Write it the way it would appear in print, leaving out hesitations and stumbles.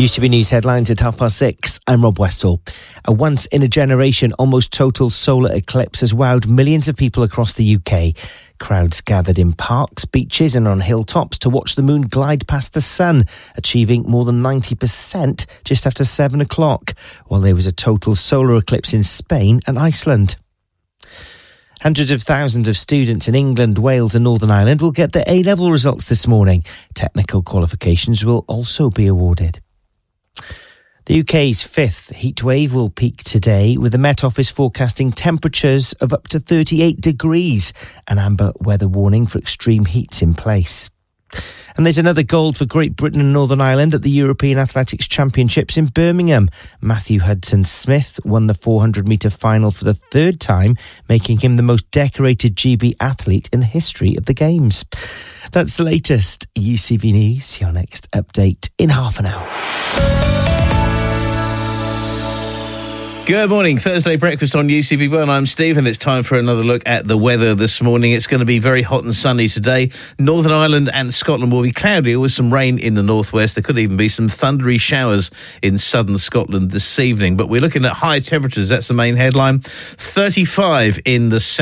UCB News headlines at 6:30. I'm Rob Westall. A once-in-a-generation, almost total solar eclipse has wowed millions of people across the UK. Crowds gathered in parks, beaches and on hilltops to watch the moon glide past the sun, achieving more than 90% just after 7 o'clock, while there was a total solar eclipse in Spain and Iceland. Hundreds of thousands of students in England, Wales and Northern Ireland will get their A-level results this morning. Technical qualifications will also be awarded. The UK's fifth heatwave will peak today, with the Met Office forecasting temperatures of up to 38 degrees. An amber weather warning for extreme heat's in place. And there's another gold for Great Britain and Northern Ireland at the European Athletics Championships in Birmingham. Matthew Hudson-Smith won the 400-metre final for the third time, making him the most decorated GB athlete in the history of the Games. That's the latest UCB News. Your next update in half an hour. Good morning. Thursday breakfast on UCB1. I'm Steve and it's time for another look at the weather this morning. It's going to be very hot and sunny today. Northern Ireland and Scotland will be cloudy with some rain in the northwest. There could even be some thundery showers in southern Scotland this evening. But we're looking at high temperatures. That's the main headline. 35 in the south.